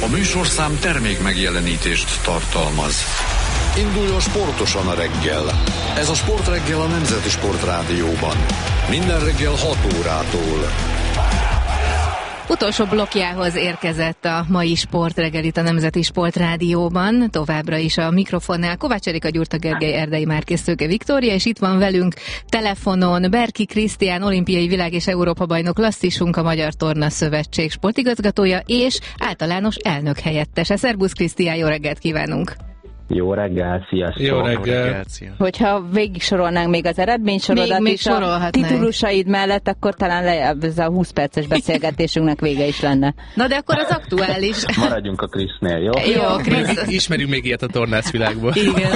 A műsorszám termék megjelenítést tartalmaz. Induljon sportosan a reggel. Ez a Sportreggel a Nemzeti Sportrádióban. Minden reggel 6 órától. Utolsó blokkjához érkezett a mai Sportreggel itt a Nemzeti Sportrádióban. Továbbra is a mikrofonnál Kovács Erika, Gyurta Gergely, Erdei Márkész, Szőke Viktória, és itt van velünk telefonon Berki Krisztián, olimpiai világ- és Európa-bajnok klasszisunk, a Magyar Torna Szövetség sportigazgatója és általános elnök helyettese. Szerbusz Krisztián, jó reggelt kívánunk! Jó reggel, sziasztok! Jó reggel! Hogyha végig sorolnánk még az eredménysorodat még is a titulusaid mellett, akkor talán ez a 20 perces beszélgetésünknek vége is lenne. Na de akkor az aktuális. Maradjunk a Krisznél, jó? Jó, Krisz. Ismerünk még ilyet a tornászvilágból. Igen.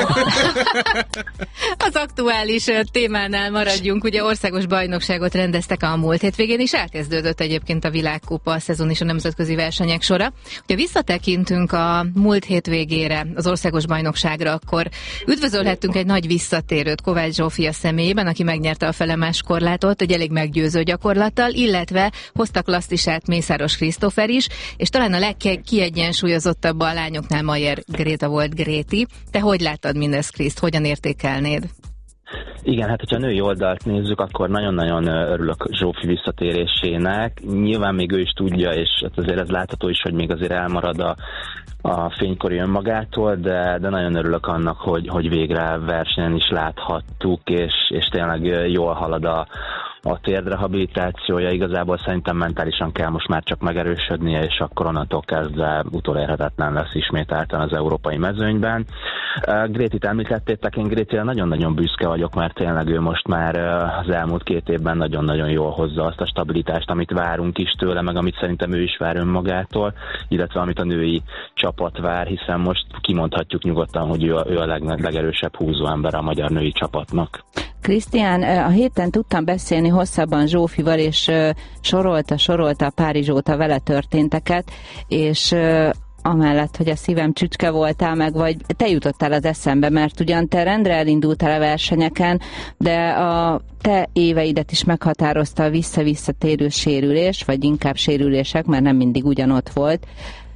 Az aktuális témánál maradjunk. Ugye országos bajnokságot rendeztek a múlt hétvégén, és elkezdődött egyébként a világkupa, a szezon és a nemzetközi versenyek sora. Ugye visszatekintünk a múlt hétvégére, az országos bajnokságra, akkor üdvözölhettünk egy nagy visszatérőt Kovács Zsófia személyében, aki megnyerte a felemás korlátot, egy elég meggyőző gyakorlattal, illetve hozta klasszisát Mészáros Krisztófer is, és talán a legkiegyensúlyozottabb a lányoknál Mayer Gréta volt Gréti. Te hogy láttad mindezt, Kriszt? Hogyan értékelnéd? Igen, hát hogyha a női oldalt nézzük, akkor nagyon-nagyon örülök Zsófi visszatérésének. Nyilván még ő is tudja, és azért ez látható is, hogy még azért elmarad a fénykori önmagától, de nagyon örülök annak, hogy végre versenyen is láthattuk, és tényleg jól halad a térdrehabilitációja. Igazából szerintem mentálisan kell most már csak megerősödnie, és akkor onnantól kezdve utolérhetetlen lesz ismételten az európai mezőnyben. Grétit említettétek, én Grétire nagyon-nagyon büszke vagyok, mert tényleg ő most már az elmúlt 2 évben nagyon-nagyon jól hozza azt a stabilitást, amit várunk is tőle, meg amit szerintem ő is vár önmagától, illetve amit a női csapat vár, hiszen most kimondhatjuk nyugodtan, hogy ő a legerősebb húzóember a magyar női csapatnak. Krisztián, a héten tudtam beszélni hosszabban Zsófival, és sorolta a Párizs óta vele történteket, és amellett, hogy a szívem csücske voltál meg, vagy te jutottál az eszembe, mert ugyan te rendre elindultál a versenyeken, de a te éveidet is meghatározta a vissza-visszatérő sérülés, vagy inkább sérülések, mert nem mindig ugyanott volt.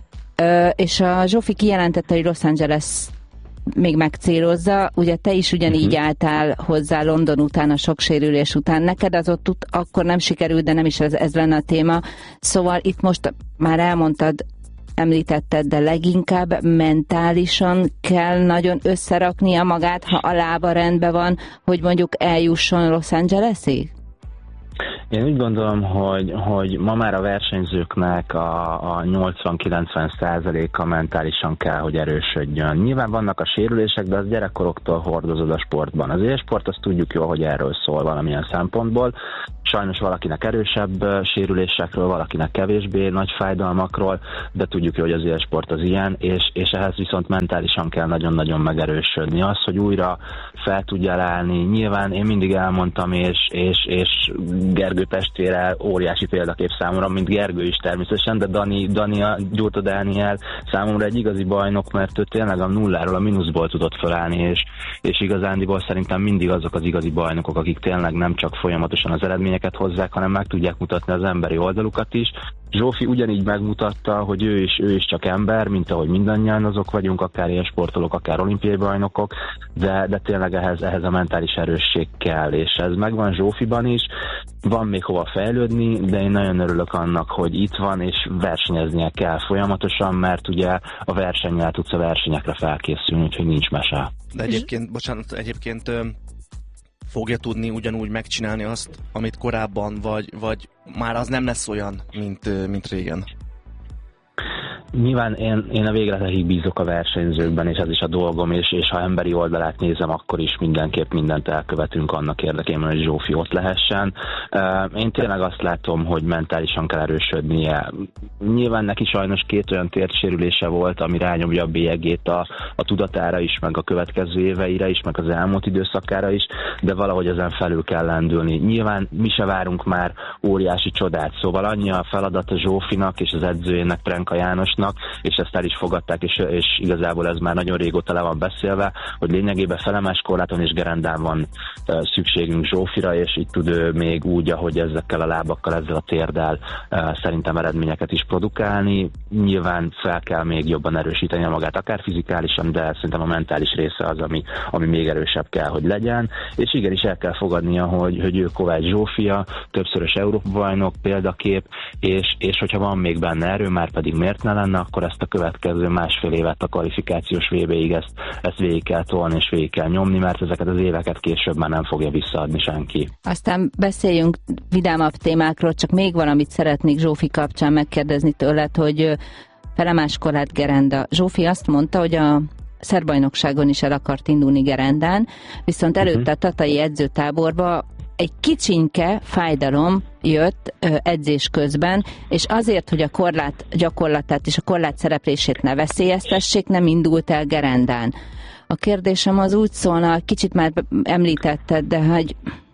És a Zsófi kijelentette, hogy Los Angeles még megcélozza, ugye te is ugyanígy álltál hozzá London után, a sok sérülés után. Neked az ott akkor nem sikerült, de nem is ez lenne a téma. Szóval itt most már elmondtad, említetted, de leginkább mentálisan kell nagyon összeraknia magát, ha a lába rendben van, hogy mondjuk eljusson Los Angelesig? Én úgy gondolom, hogy ma már a versenyzőknek a 80-90%-a mentálisan kell, hogy erősödjön. Nyilván vannak a sérülések, de az gyerekkoroktól hordozod a sportban. Az élsport, azt tudjuk jól, hogy erről szól valamilyen szempontból. Sajnos valakinek erősebb sérülésekről, valakinek kevésbé nagy fájdalmakról, de tudjuk jó, hogy az élsport az ilyen, és ehhez viszont mentálisan kell nagyon-nagyon megerősödni. Az, hogy újra fel tudjál állni. Nyilván én mindig elmondtam, és Gergő testvére óriási példakép számomra, mint Gergő is természetesen, de Gyurta Dániel számomra egy igazi bajnok, mert ő tényleg a nulláról, a mínuszból tudott felállni, és igazándiból szerintem mindig azok az igazi bajnokok, akik tényleg nem csak folyamatosan az eredményeket hozzák, hanem meg tudják mutatni az emberi oldalukat is. Zsófi ugyanígy megmutatta, hogy ő is csak ember, mint ahogy mindannyian azok vagyunk, akár ilyen sportolók, akár olimpiai bajnokok, de tényleg ehhez a mentális erősség kell, és ez megvan Zsófiban is. Van még hova fejlődni, de én nagyon örülök annak, hogy itt van, és versenyeznie kell folyamatosan, mert ugye a versennyel tudsz a versenyekre felkészülni, úgyhogy nincs mese. De egyébként fogja tudni ugyanúgy megcsinálni azt, amit korábban, vagy már az nem lesz olyan, mint régen? Nyilván én a végletekig bízok a versenyzőkben, és ez is a dolgom, és ha emberi oldalát nézem, akkor is mindenképp mindent elkövetünk annak érdekében, hogy Zsófi ott lehessen. Én tényleg azt látom, hogy mentálisan kell erősödnie. Nyilván neki sajnos 2 olyan térdsérülése volt, ami rányomja a bélyegét a tudatára is, meg a következő éveire is, meg az elmúlt időszakára is, de valahogy ezen felül kell lendülni. Nyilván mi se várunk már óriási csodát, szóval annyi a feladat a Zsófinak és az edzőjének, Prenka János, Ferencvárosnak, és ezt el is fogadták, és igazából ez már nagyon régóta le van beszélve, hogy lényegében Felemáskorláton és Gerendán van szükségünk Zsófira, és itt tud ő még úgy, ahogy ezekkel a lábakkal, ezzel a térdel szerintem eredményeket is produkálni. Nyilván fel kell még jobban erősíteni magát, akár fizikálisan, de szerintem a mentális része az, ami még erősebb kell, hogy legyen. És igenis el kell fogadnia, hogy ő Kovács Zsófia, többszörös Európa-bajnok, példakép, és hogyha van még benne erő, már pedig miért ne lenne, akkor ezt a következő másfél évet a kvalifikációs VB-ig ezt végig kell tolni és végig kell nyomni, mert ezeket az éveket később már nem fogja visszaadni senki. Aztán beszéljünk vidámabb témákról, csak még valamit szeretnék Zsófi kapcsán megkérdezni tőled, hogy Felemáskorlát Gerenda. Zsófi azt mondta, hogy a szerbajnokságon is el akart indulni Gerendán, viszont előtte a tatai edzőtáborba egy kicsinke fájdalom jött edzés közben, és azért, hogy a korlát gyakorlatát és a korlát szereplését ne veszélyeztessék, nem indult el Gerendán. A kérdésem az úgy szólna, kicsit már említetted, de hogy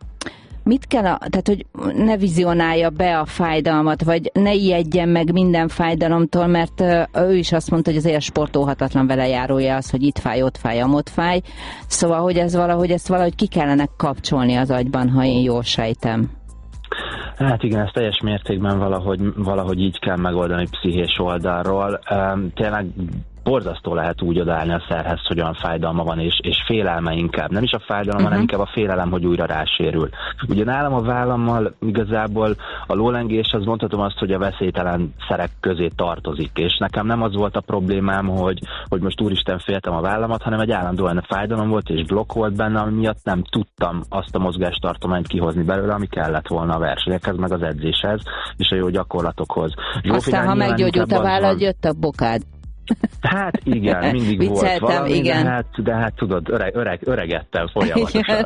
mit kell, tehát hogy ne vizionálja be a fájdalmat, vagy ne ijedjen meg minden fájdalomtól, mert ő is azt mondta, hogy az élsportolhatatlan vele járója az, hogy itt fáj, ott fáj, amott fáj. Szóval, hogy ezt valahogy ki kellene kapcsolni az agyban, ha én jól sejtem. Hát igen, ezt teljes mértékben valahogy így kell megoldani pszichés oldalról. Tényleg borzasztó lehet úgy odaállni a szerhez, hogy olyan fájdalma van, és félelme inkább. Nem is a fájdalom, hanem inkább a félelem, hogy újra rásérül. Ugye nálam a vállammal igazából a lólengés, az mondhatom azt, hogy a veszélytelen szerek közé tartozik, és nekem nem az volt a problémám, hogy most úristen féltem a vállamat, hanem egy állandóan fájdalom volt, és blokk volt benne, ami miatt nem tudtam azt a mozgástartományt kihozni belőle, ami kellett volna a versenyekhez, meg az edzéshez, és a jó gyakorlatokhoz. Aztán, ha meggyógyult a vállad, jött a bokád. Hát igen, mindig vicceltem, volt valami, igen. De hát tudod, öregettem folyamatosan.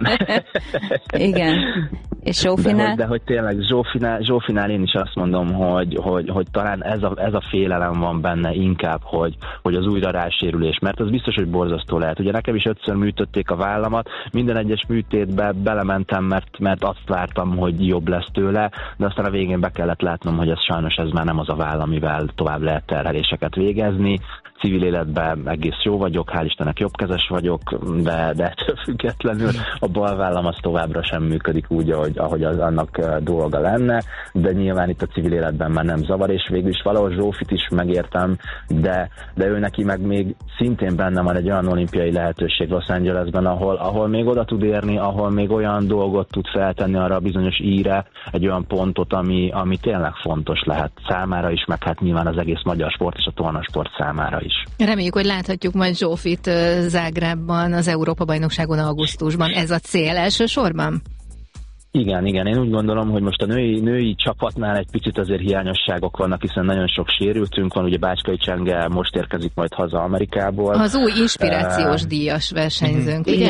Igen. És Zsófinál? De hogy tényleg Zsófinál én is azt mondom, hogy talán ez a félelem van benne inkább, hogy az újra rásérülés, mert az biztos, hogy borzasztó lehet. Ugye nekem is 5-ször műtötték a vállamat, minden egyes műtétbe belementem, mert azt vártam, hogy jobb lesz tőle, de aztán a végén be kellett látnom, hogy sajnos ez már nem az a váll, amivel tovább lehet terheléseket végezni. Civil életben egész jó vagyok, hál' Istennek jobbkezes vagyok, de ettől függetlenül a bal vállam az továbbra sem működik úgy, ahogy az annak dolga lenne, de nyilván itt a civil életben már nem zavar, és végül is valahol Zsófit is megértem, de ő neki meg még szintén benne van egy olyan olimpiai lehetőség Los Angelesben, ahol még oda tud érni, ahol még olyan dolgot tud feltenni arra a bizonyos íre, egy olyan pontot, ami tényleg fontos lehet számára is, meg hát nyilván az egész magyar sport és a tornasport számára is. Reméljük, hogy láthatjuk majd Zsófit Zágrábban, az Európa-bajnokságon augusztusban. Ez a cél elsősorban? Igen, én úgy gondolom, hogy most a női csapatnál egy picit azért hiányosságok vannak, hiszen nagyon sok sérültünk van, ugye Bácskai Csenge most érkezik majd haza Amerikából. Az új inspirációs díjas versenyzőnk, ugye?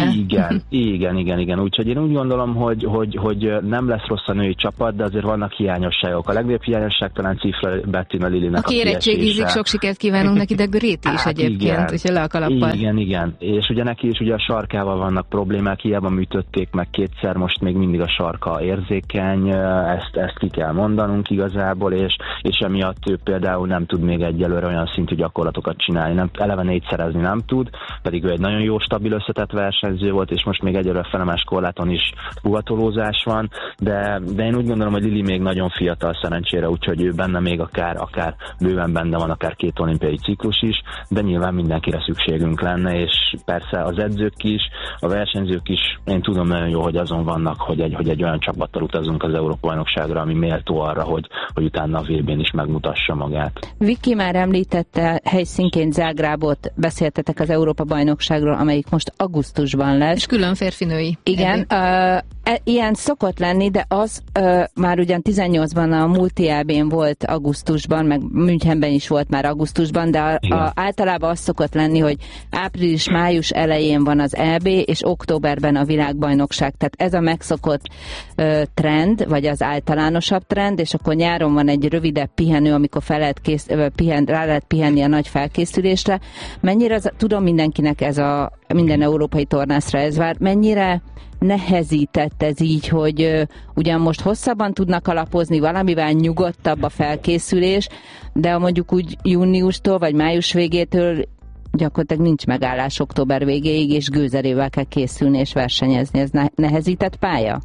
Igen. Úgyhogy én úgy gondolom, hogy nem lesz rossz a női csapat, de azért vannak hiányosságok. A legnagyobb hiányosság talán Cifra Bettina Lilinek a érettségizik, sok sikert kívánunk neki, de Gréti is egyébként, úgyhogy le a kalappal. Igen. És ugye neki is ugye a sarkával vannak problémák, hiába műtötték meg kétszer, most még mindig a sarka érzékeny, ezt ki kell mondanunk igazából, és emiatt ő például nem tud még egyelőre olyan szintű gyakorlatokat csinálni, eleve négyszerezni nem tud, pedig ő egy nagyon jó, stabil összetett versenyző volt, és most még egyelőre Felemáskorláton is hugatolózás van, de én úgy gondolom, hogy Lili még nagyon fiatal szerencsére, úgyhogy ő benne még akár bőven benne van, akár 2 olimpiai ciklus is, de nyilván mindenkire szükségünk lenne, és persze az edzők is, a versenyzők is, én tudom nagyon jó, hogy azon vannak, hogy egy olyan csapattal utazunk az Európa-bajnokságra, ami méltó arra, hogy utána a VB-n is megmutassa magát. Viki már említette helyszínként Zágrábot, beszéltetek az Európa-bajnokságról, amelyik most augusztusban lesz. És külön férfinői. Igen, ilyen szokott lenni, de az már ugyan 18-ban a multi EB-n volt augusztusban, meg Münchenben is volt már augusztusban, de általában az szokott lenni, hogy április-május elején van az EB, és októberben a világbajnokság. Tehát ez a megszokott trend, vagy az általánosabb trend, és akkor nyáron van egy rövidebb pihenő, amikor rá lehet pihenni a nagy felkészülésre. Mennyire, tudom mindenkinek minden európai tornászra ez vár, mennyire nehezített ez így, hogy ugyan most hosszabban tudnak alapozni, valamivel nyugodtabb a felkészülés, de mondjuk úgy júniustól vagy május végétől gyakorlatilag nincs megállás október végéig, és gőzerével kell készülni és versenyezni. Ez nehezített pálya?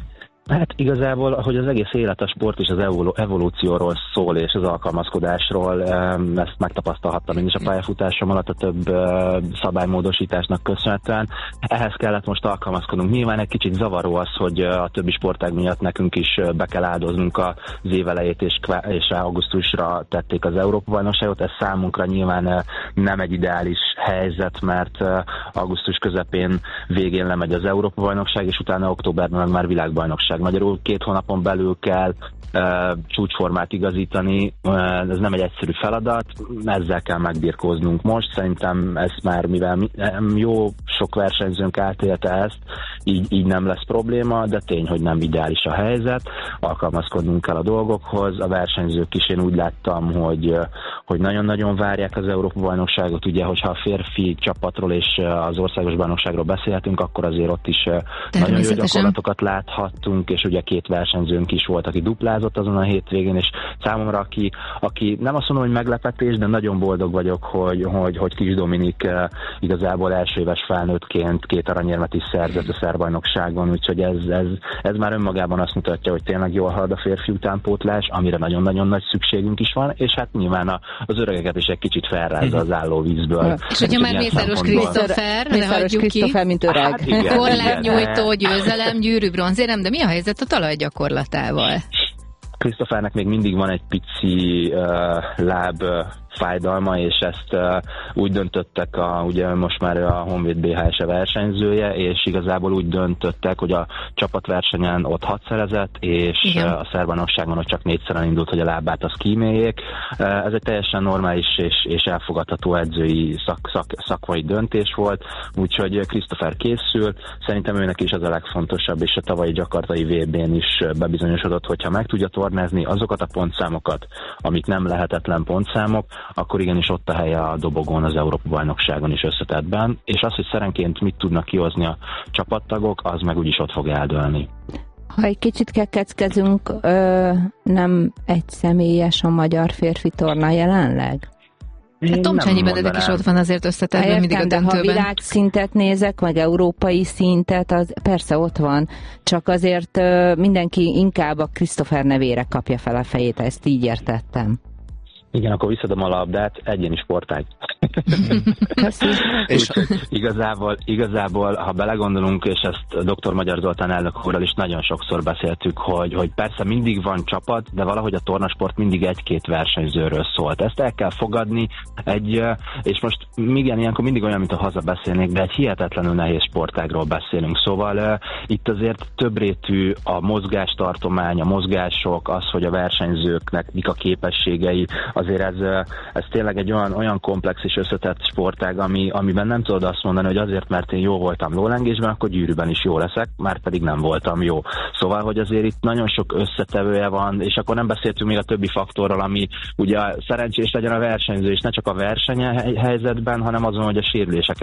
Hát igazából, hogy az egész élet, a sport is az evolúcióról szól, és az alkalmazkodásról, ezt megtapasztalhattam én is a pályafutásom alatt a több szabálymódosításnak köszönhetően. Ehhez kellett most alkalmazkodnunk. Nyilván egy kicsit zavaró az, hogy a többi sportág miatt nekünk is be kell áldoznunk az év elejét, és augusztusra tették az Európa-bajnokságot. Ez számunkra nyilván nem egy ideális helyzet, mert augusztus közepén végén lemegy az Európa-bajnokság, és utána októberben már világbajnokság. Magyarul 2 hónapon belül kell csúcsformát igazítani, ez nem egy egyszerű feladat, ezzel kell megbirkóznunk most. Szerintem ez már, mivel jó sok versenyzőnk átélte ezt, így nem lesz probléma, de tény, hogy nem ideális a helyzet, alkalmazkodnunk kell a dolgokhoz. A versenyzők is, én úgy láttam, hogy nagyon-nagyon várják az Európa-bajnokságot. Ugye, hogyha a férfi csapatról és az országos bajnokságról beszélhetünk, akkor azért ott is nagyon jó gyakorlatokat láthattunk, és ugye 2 versenyzőnk is volt, aki duplázott azon a hétvégén, és számomra, aki nem azt mondom, hogy meglepetés, de nagyon boldog vagyok, hogy Kis Dominik igazából első éves felnőttként 2 aranyérmet is szerzett a szerbajnokságon, úgyhogy ez már önmagában azt mutatja, hogy tényleg jól halad a férfi utánpótlás, amire nagyon-nagyon nagy szükségünk is van, és hát nyilván az öregeket is egy kicsit felrázza az állóvízből. És hogyha már Mészáros Krisztófer, ne hagyjuk ki, mint öreg. Hát korlábnyújtó, győzelem, gyűrű, bronzérem, de mi a helyzet a talajgyakorlatával? Krisztófernek még mindig van egy pici láb fájdalma, és ezt úgy döntöttek, ugye most már a Honvéd BHS versenyzője, és igazából úgy döntöttek, hogy a csapatversenyen ott 6 szerezett, és igen, a szerbajnokságon ott csak 4-szer indult, hogy a lábát azt kíméljék. Ez egy teljesen normális és elfogadható edzői szakmai döntés volt, úgyhogy Krisztófer készül. Szerintem őnek is az a legfontosabb, és a tavalyi jakartai VB-n is bebizonyosodott, hogyha meg tudja tornázni azokat a pontszámokat, amik nem lehetetlen pontszámok, akkor igenis ott a helye a dobogón az Európa-bajnokságon is összetettben, és az, hogy szerenként mit tudnak kihozni a csapattagok, az meg úgyis ott fog eldőlni. Ha egy kicsit kekeckezünk, nem egy személyes a magyar férfi torna jelenleg? Hát Tomcsányi Benedek is ott van azért összetettben mindig a döntőben. De ha világszintet nézek, meg európai szintet, az persze ott van, csak azért mindenki inkább a Krisztófer nevére kapja fel a fejét, ezt így értettem. Igen, akkor visszadom a labdát, egyéni sportág. És igazából, ha belegondolunk, és ezt dr. Magyar Zoltán elnök úrral is nagyon sokszor beszéltük, hogy persze mindig van csapat, de valahogy a tornasport mindig 1-2 versenyzőről szólt. Ezt el kell fogadni, és most igen, ilyenkor mindig olyan, mint a hazabeszélnék, de egy hihetetlenül nehéz sportágról beszélünk. Szóval itt azért többrétű a mozgástartomány, a mozgások, az, hogy a versenyzőknek mik a képességei, azért ez tényleg egy olyan komplex és összetett sportág, amiben nem tudod azt mondani, hogy azért, mert én jó voltam lólengésben, akkor gyűrűben is jó leszek, már pedig nem voltam jó. Szóval, hogy azért itt nagyon sok összetevője van, és akkor nem beszéltünk még a többi faktorral, ami ugye szerencsés legyen a versenyző, és ne csak a versenyhelyzetben, hanem azon, hogy a sérülések